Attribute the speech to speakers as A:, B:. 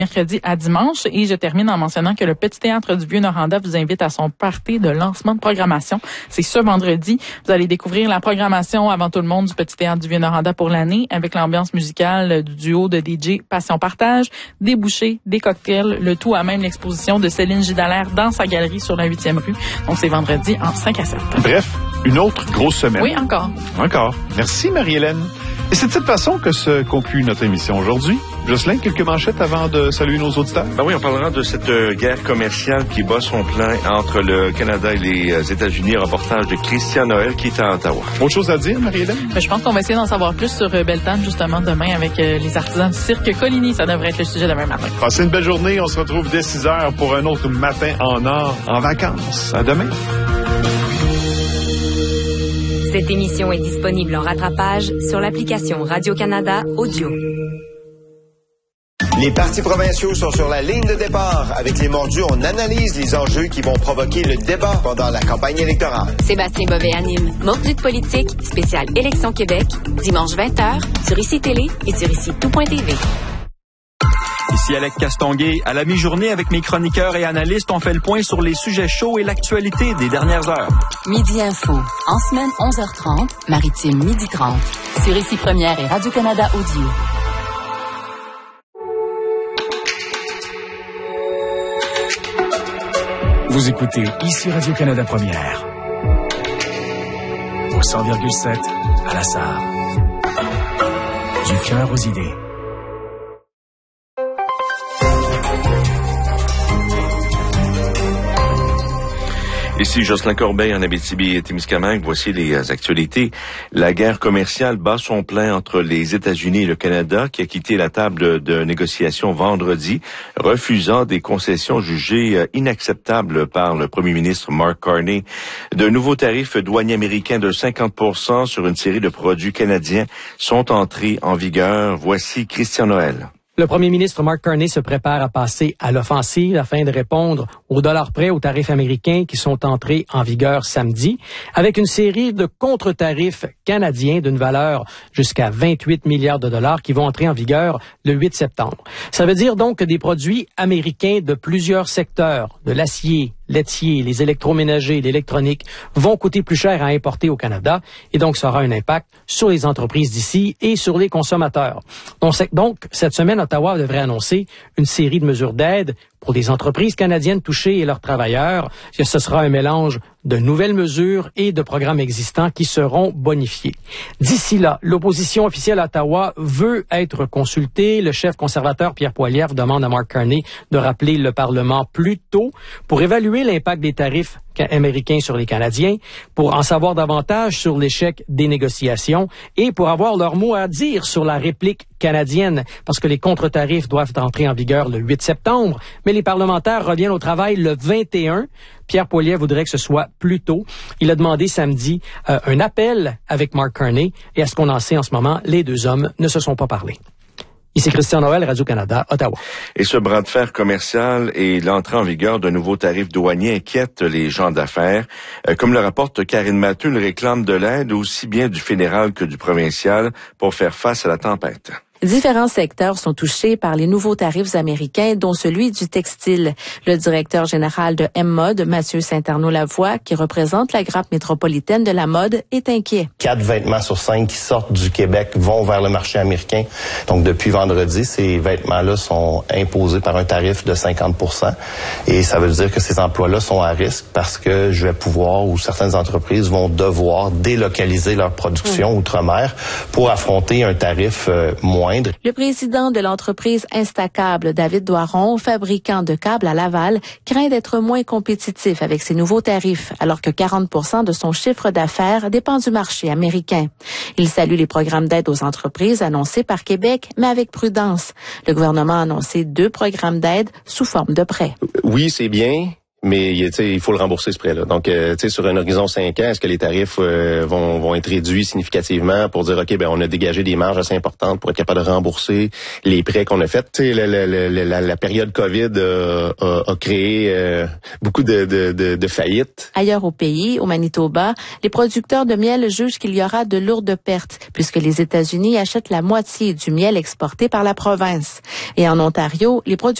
A: mercredi à dimanche. Et je termine en mentionnant que le Petit Théâtre du Vieux-Noranda vous invite à son party de lancement de programmation. C'est ce vendredi. Vous allez découvrir la programmation avant tout le monde du Petit Théâtre du Vieux-Noranda pour l'année, avec l'ambiance musicale du duo de DJ Passion Partage, des bouchées, des cocktails, le tout à même l'exposition de Céline Gidalaire dans sa galerie sur la 8e rue. Donc c'est vendredi en 5 à 7.
B: Bref, une autre grosse semaine.
A: Oui, encore.
B: Encore. Merci Marie-Hélène. Et c'est de cette façon que se conclut notre émission aujourd'hui. Jocelyn, quelques manchettes avant de saluer nos auditeurs?
C: Ben oui, on parlera de cette guerre commerciale qui bat son plein entre le Canada et les États-Unis. Reportage de Christian Noël qui est à Ottawa.
B: Autre chose à dire, Marie-Hélène?
A: Je pense qu'on va essayer d'en savoir plus sur Beltane, justement, demain avec les artisans du cirque Coligny. Ça devrait être le sujet demain matin.
B: Passez une belle journée. On se retrouve dès 6 heures pour un autre matin en or en vacances. À demain.
D: Cette émission est disponible en rattrapage sur l'application Radio-Canada Audio.
E: Les partis provinciaux sont sur la ligne de départ. Avec les mordus, on analyse les enjeux qui vont provoquer le débat pendant la campagne électorale.
D: Sébastien Bovet anime Mordu de politique, spécial Élection Québec, dimanche 20h, sur ICI Télé et sur ICI-tout.tv.
F: Ici Alex Castonguay. À la mi-journée, avec mes chroniqueurs et analystes, on fait le point sur les sujets chauds et l'actualité des dernières heures.
G: Midi Info. En semaine, 11h30. Maritime, 12h30. Sur ICI Première et Radio-Canada Audio.
H: Vous écoutez ici Radio-Canada Première. Au 100,7 à la Sarre. Du cœur aux idées.
C: Ici Jocelyn Corbeil en Abitibi-Témiscamingue. Voici les actualités. La guerre commerciale bat son plein entre les États-Unis et le Canada, qui a quitté la table de négociation vendredi, refusant des concessions jugées inacceptables par le premier ministre Mark Carney. De nouveaux tarifs douaniers américains de 50% sur une série de produits canadiens sont entrés en vigueur. Voici Christian Noël.
I: Le premier ministre Mark Carney se prépare à passer à l'offensive afin de répondre au dollar près aux tarifs américains qui sont entrés en vigueur samedi, avec une série de contre-tarifs canadiens d'une valeur jusqu'à 28 milliards de dollars qui vont entrer en vigueur le 8 septembre. Ça veut dire donc que des produits américains de plusieurs secteurs, de l'acier, laitier, les électroménagers, l'électronique, vont coûter plus cher à importer au Canada et donc ça aura un impact sur les entreprises d'ici et sur les consommateurs. Donc, cette semaine, Ottawa devrait annoncer une série de mesures d'aide pour les entreprises canadiennes touchées et leurs travailleurs. Ce sera un mélange de nouvelles mesures et de programmes existants qui seront bonifiés. D'ici là, l'opposition officielle à Ottawa veut être consultée. Le chef conservateur Pierre Poilievre demande à Mark Carney de rappeler le Parlement plus tôt pour évaluer l'impact des tarifs américains sur les Canadiens, pour en savoir davantage sur l'échec des négociations et pour avoir leur mot à dire sur la réplique canadienne, parce que les contre-tarifs doivent entrer en vigueur le 8 septembre, mais les parlementaires reviennent au travail le 21. Pierre Poilievre voudrait que ce soit plus tôt. Il a demandé samedi un appel avec Mark Carney et à ce qu'on en sait en ce moment, les deux hommes ne se sont pas parlé. Ici Christian Noël, Radio-Canada, Ottawa.
C: Et ce bras de fer commercial et l'entrée en vigueur de nouveaux tarifs douaniers inquiètent les gens d'affaires. Comme le rapporte Karine Mathieu, il réclame de l'aide aussi bien du fédéral que du provincial pour faire face à la tempête.
J: Différents secteurs sont touchés par les nouveaux tarifs américains, dont celui du textile. Le directeur général de M-Mode, Mathieu Saint-Arnaud-Lavoie, qui représente la grappe métropolitaine de la mode, est inquiet.
K: 4 vêtements sur 5 qui sortent du Québec vont vers le marché américain. Donc, depuis vendredi, ces vêtements-là sont imposés par un tarif de 50%. Et ça veut dire que ces emplois-là sont à risque parce que je vais pouvoir, ou certaines entreprises vont devoir délocaliser leur production outre-mer pour affronter un tarif moins.
J: Le président de l'entreprise Instacable, David Doiron, fabricant de câbles à Laval, craint d'être moins compétitif avec ces nouveaux tarifs, alors que 40% de son chiffre d'affaires dépend du marché américain. Il salue les programmes d'aide aux entreprises annoncés par Québec, mais avec prudence. Le gouvernement a annoncé 2 programmes d'aide sous forme de prêts.
K: Oui, c'est bien. mais il faut le rembourser ce prêt-là. Donc, sur un horizon 5 ans, est-ce que les tarifs vont être réduits significativement pour dire, OK, on a dégagé des marges assez importantes pour être capable de rembourser les prêts qu'on a faits. La période COVID a créé beaucoup de faillites.
J: Ailleurs au pays, au Manitoba, les producteurs de miel jugent qu'il y aura de lourdes pertes puisque les États-Unis achètent la moitié du miel exporté par la province. Et en Ontario, les producteurs